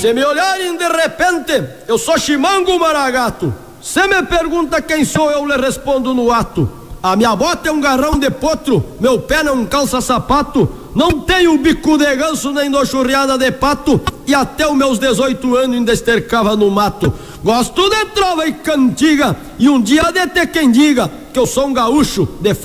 Se me olharem de repente, eu sou Chimango Maragato. Se me pergunta quem sou, eu lhe respondo no ato. A minha bota é um garrão de potro, meu pé não calça sapato. Não tenho bico de ganso nem dou churriada de pato. E até os meus 18 anos ainda estercava no mato. Gosto de trova e cantiga, e um dia de ter quem diga que eu sou um gaúcho de